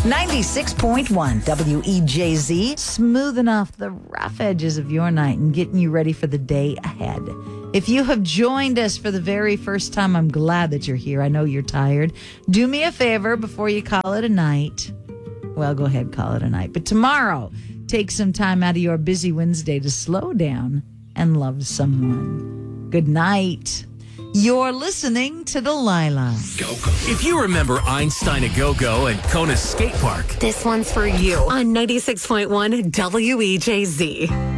96.1 WEJZ, smoothing off the rough edges of your night and getting you ready for the day ahead. If you have joined us for the very first time, I'm glad that you're here. I know you're tired. Do me a favor before you call it a night. Well, go ahead, call it a night. But tomorrow, take some time out of your busy Wednesday to slow down and love someone. Good night. You're listening to Delilah. Go-Go. If you remember Einstein A Go-Go and Kona Skate Park, this one's for you on 96.1 WEJZ.